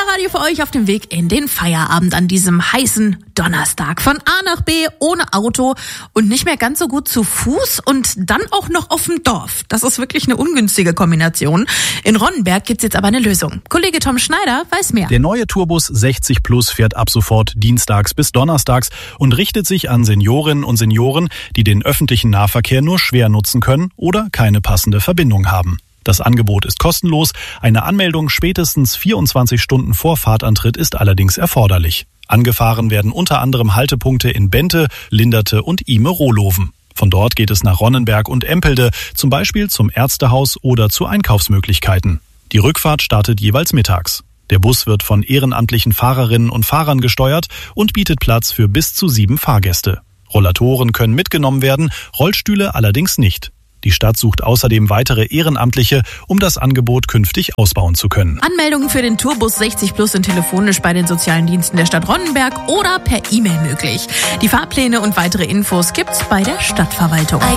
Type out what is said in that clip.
Kinderradio für euch auf dem Weg in den Feierabend an diesem heißen Donnerstag. Von A nach B ohne Auto und nicht mehr ganz so gut zu Fuß und dann auch noch auf dem Dorf. Das ist wirklich eine ungünstige Kombination. In Ronnenberg gibt's jetzt aber eine Lösung. Kollege Tom Schneider weiß mehr. Der neue Tourbus 60 Plus fährt ab sofort dienstags bis donnerstags und richtet sich an Seniorinnen und Senioren, die den öffentlichen Nahverkehr nur schwer nutzen können oder keine passende Verbindung haben. Das Angebot ist kostenlos. Eine Anmeldung spätestens 24 Stunden vor Fahrtantritt ist allerdings erforderlich. Angefahren werden unter anderem Haltepunkte in Bente, Linderte und Ime-Rohloven. Von dort geht es nach Ronnenberg und Empelde, zum Beispiel zum Ärztehaus oder zu Einkaufsmöglichkeiten. Die Rückfahrt startet jeweils mittags. Der Bus wird von ehrenamtlichen Fahrerinnen und Fahrern gesteuert und bietet Platz für bis zu 7 Fahrgäste. Rollatoren können mitgenommen werden, Rollstühle allerdings nicht. Die Stadt sucht außerdem weitere Ehrenamtliche, um das Angebot künftig ausbauen zu können. Anmeldungen für den Tourbus 60 Plus sind telefonisch bei den sozialen Diensten der Stadt Ronnenberg oder per E-Mail möglich. Die Fahrpläne und weitere Infos gibt's bei der Stadtverwaltung.